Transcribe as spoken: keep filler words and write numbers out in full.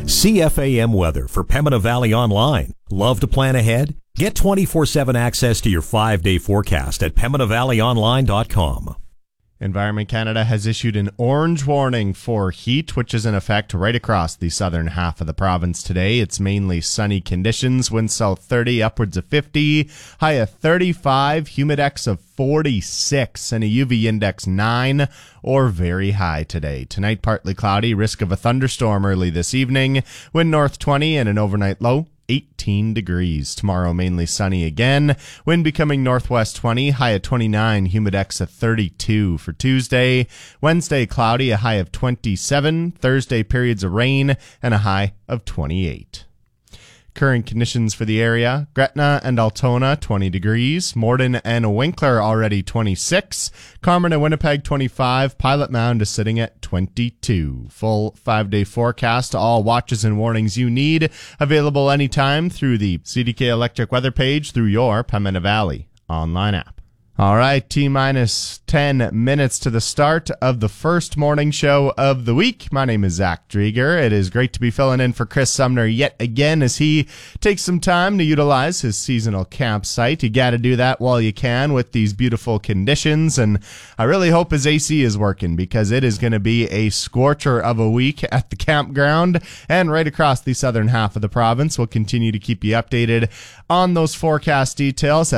C F A M weather for Pembina Valley Online. Love to plan ahead? Get twenty-four seven access to your five-day forecast at pembina valley online dot com. Environment Canada has issued an orange warning for heat, which is in effect right across the southern half of the province today. It's mainly sunny conditions, wind south thirty, upwards of fifty, high of thirty-five, humidex of forty-six, and a U V index nine or very high today. Tonight, partly cloudy, risk of a thunderstorm early this evening, wind north twenty and an overnight low eighteen degrees. Tomorrow, mainly sunny again. Wind becoming northwest twenty, high of twenty-nine, humidex of thirty-two. For Tuesday, Wednesday, cloudy, a high of twenty-seven. Thursday, periods of rain, and a high of twenty-eight. Current conditions for the area: Gretna and Altona, twenty degrees. Morden and Winkler already twenty-six. Carmen and Winnipeg, twenty-five. Pilot Mound is sitting at twenty-two. Full five-day forecast, all watches and warnings you need, available anytime through the C D K Electric weather page through your Pembina Valley online app. All right, T-minus ten minutes to the start of the first morning show of the week. My name is Zach Drieger. It is great to be filling in for Chris Sumner yet again as he takes some time to utilize his seasonal campsite. You got to do that while you can with these beautiful conditions, and I really hope his A C is working because it is going to be a scorcher of a week at the campground and right across the southern half of the province. We'll continue to keep you updated on those forecast details